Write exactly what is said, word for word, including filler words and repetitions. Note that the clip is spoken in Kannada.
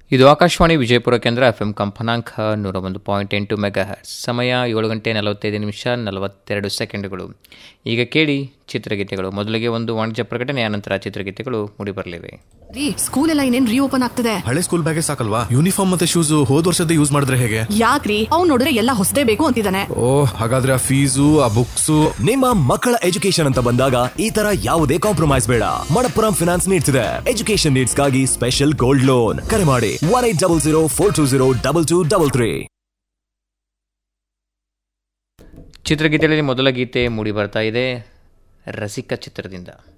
ಇದು ಆಕಾಶವಾಣಿ ವಿಜಯಪುರ ಕೇಂದ್ರ ಎಫ್ ಎಂ ಕಂಪನಾಂಕ ನೂರ ಒಂದು ಪಾಯಿಂಟ್ ಎಂಟು ಮೆಗಾ ಹರ್ಟ್ಸ್. ಸಮಯ ಏಳು ಗಂಟೆ ನಲವತ್ತೈದು ನಿಮಿಷ ನಲವತ್ತೆರಡು ಸೆಕೆಂಡ್ಗಳು. ಈಗ ಕೇಳಿ ಚಿತ್ರಗೀತೆಗಳು. ಮೊದಲಿಗೆ ಒಂದು ವಾಣಿಜ್ಯ ಪ್ರಕಟಣೆ, ಅನಂತರ ಚಿತ್ರಗೀತೆಗಳು ಮೂಡಿಬರಲಿವೆ. ರೀ, ಸ್ಕೂಲ್ ಎಲ್ಲ ಇನ್ನೇನ್ ರೀಓಪನ್ ಆಗ್ತದೆ. ಹಳೆ ಸ್ಕೂಲ್ ಬ್ಯಾಗೇ ಸಾಕಲ್ವಾ? ಯೂನಿಫಾರ್ಮ್ ಮತ್ತೆ ಶೂಸ್ ಹೋದ್ ವರ್ಷದ ಯೂಸ್ ಮಾಡಿದ್ರೆ ಹೇಗೆ? ಯಾಕ್ರಿ, ಅವ್ನು ನೋಡಿದ್ರೆ ಎಲ್ಲ ಹೊಸದೇ ಬೇಕು ಅಂತಿದ್ದಾನೆ. ಓ, ಹಾಗಾದ್ರೆ ಆ ಫೀಸು ಆ ಬುಕ್ಸು. ನಿಮ್ಮ ಮಕ್ಕಳ ಎಜುಕೇಶನ್ ಅಂತ ಬಂದಾಗ ಈ ತರ ಯಾವುದೇ ಕಾಂಪ್ರಮೈಸ್ ಬೇಡ. ಮಣಪ್ಪುರಂ ಫಿನಾನ್ಸ್ ನೀಡ್ಸ್ ಇದೆ ಎಜುಕೇಶನ್ ನೀಡ್ಸ್ ಗಾಗಿ ಸ್ಪೆಷಲ್ ಗೋಲ್ಡ್ ಲೋನ್. ಕರೆ ಮಾಡಿ one eight double zero four two zero double two double three. ಚಿತ್ರಗೀತೆಯಲ್ಲಿ ಮೊದಲ ಗೀತೆ ಮೂಡಿ ಬರ್ತಾ ಇದೆ ರಸಿಕ ಚಿತ್ರದಿಂದ.